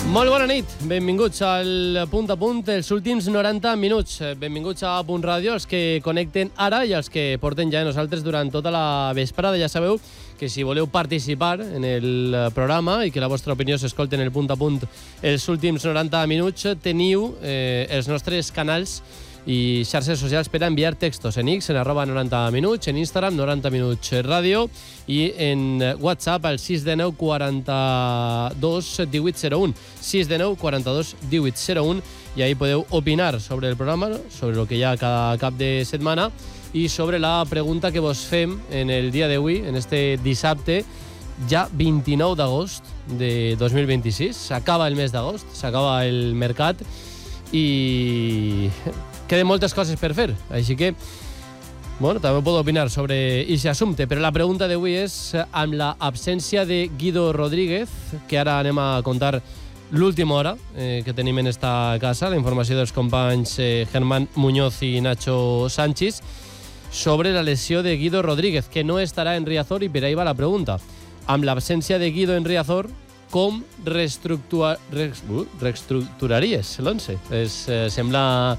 Molt bona nit, benvinguts al Punt a Punt, els últims 90 minuts. Benvinguts a Punt Ràdio, els que connecten ara i els que porten ja nosaltres durant tota la vesprada. Ja sabeu que si voleu participar en el programa i que la vostra opinió s'escolti en el Punt a Punt els últims 90 minuts, teniu els nostres canals i xarxes socials per a enviar textos en X, en @90minuts, en Instagram 90 minuts ràdio i en WhatsApp al 619 42 1801 619 42 1801 i ahí podeu opinar sobre el programa, sobre el que hi ha cada cap de setmana i sobre la pregunta que vos fem en el dia d'avui, en este dissabte ja 29 d'agost de 2026. S'acaba el mes d'agost, s'acaba el mercat i queden moltes coses per fer, així que bueno, també puedo opinar sobre aquest assumpte, però la pregunta d'avui és amb la absència de Guido Rodríguez, que ara anem a contar l'última hora que tenim en esta casa, la informació dels companys Germán Muñoz i Nacho Sánchez sobre la lesió de Guido Rodríguez, que no estarà en Riazor, i per ahí va la pregunta. Amb l'absència de Guido en Riazor, com reestructuraries l'11? Sembla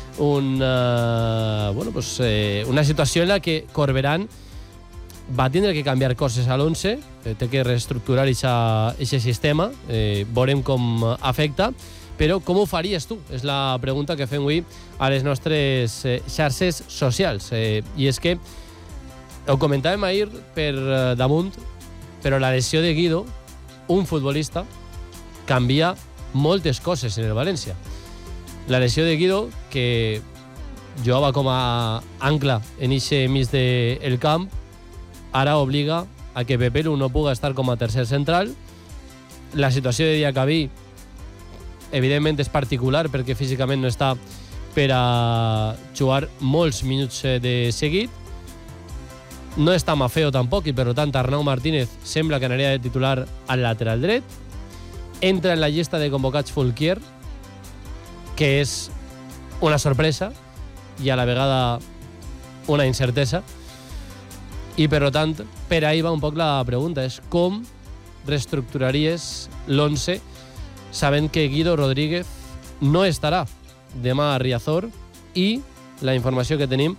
una situació en la que Corberán va tindre que canviar coses a l'11, té que reestructurar aquest sistema, veurem com afecta, però com ho faries tu? És la pregunta que fem avui a les nostres xarxes socials. I és que ho comentàvem ahir per damunt, però la lesió de Guido, un futbolista, canvia moltes coses en el València. La lesió de Guido, que jugava com a ancla en eixe mig del camp, ara obliga a que Pepelu no puga estar com a tercer central. La situació de Diacabí, evidentment, és particular perquè físicament no està per a jugar molts minuts de seguit. No està Mafeo tampoc i, per tant, Arnau Martínez sembla que anaria de titular al lateral dret. Entra en la llista de convocats Fulquier, que és una sorpresa i a la vegada una incertesa. I, per tant, per ahí va un poc la pregunta. És com reestructuraries l'11 sabent que Guido Rodríguez no estarà demà a Riazor i la informació que tenim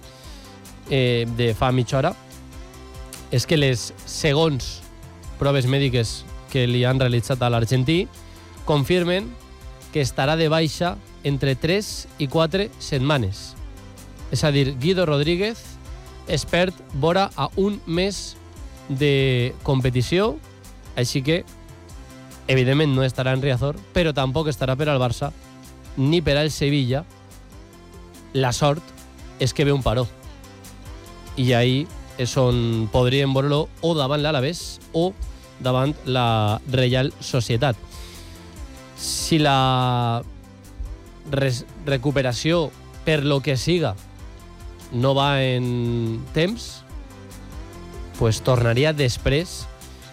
de fa mitja hora és que les segons proves mèdiques que li han realitzat a l'argentí confirmen que estarà de baixa entre 3 i 4 setmanes. És a dir, Guido Rodríguez es perd vora a un mes de competició, així que evidentment no estarà en Riazor, però tampoc estarà per al Barça ni per al Sevilla. La sort és que ve un paró. I ahí és on podríem veure-lo o davant l'Alavés o davant la Reial Societat. Si la recuperació, per lo que siga, no va en temps, pues tornaria després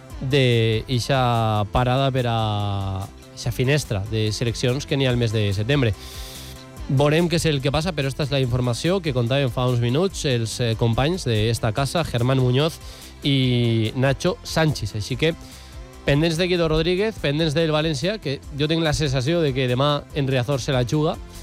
d'eixa parada per a eixa finestra de seleccions que n'hi ha al mes de setembre. Veurem què és el que passa, però esta és la informació que contàvem fa uns minuts els companys d'esta casa, Germán Muñoz i Nacho Sánchez. Així que pendents de Guido Rodríguez, pendents del València, que jo tinc la sensació de que demà en Riazor se la juga,